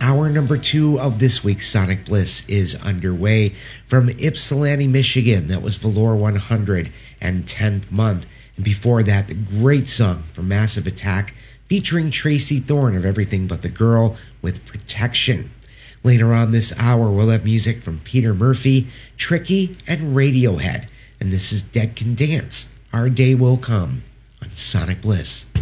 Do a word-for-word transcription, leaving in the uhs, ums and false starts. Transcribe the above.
Hour number two of this week's Sonic Bliss is underway. From Ypsilanti, Michigan, that was Velour one hundred and tenth Month. And before that, the great song from Massive Attack featuring Tracy Thorn of Everything But the Girl with Protection. Later on this hour, we'll have music from Peter Murphy, Tricky, and Radiohead. And this is Dead Can Dance. Our Day Will Come on Sonic Bliss.